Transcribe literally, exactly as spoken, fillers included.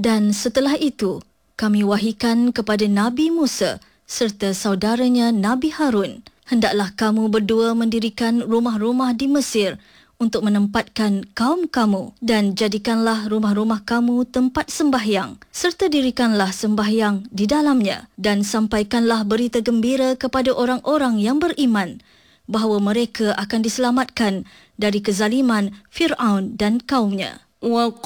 Dan setelah itu, kami wahykan kepada Nabi Musa serta saudaranya Nabi Harun, hendaklah kamu berdua mendirikan rumah-rumah di Mesir untuk menempatkan kaum kamu, dan jadikanlah rumah-rumah kamu tempat sembahyang, serta dirikanlah sembahyang di dalamnya, dan sampaikanlah berita gembira kepada orang-orang yang beriman bahawa mereka akan diselamatkan dari kezaliman Fir'aun dan kaumnya.